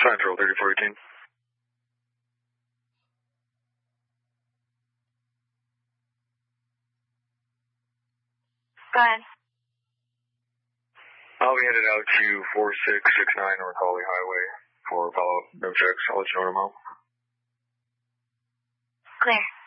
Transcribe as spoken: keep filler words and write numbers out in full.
Central thirty-four eighteen. Go ahead. I'll be headed out to four six six nine North Holly Highway for follow-up no checks. I'll let you know tomorrow. Clear.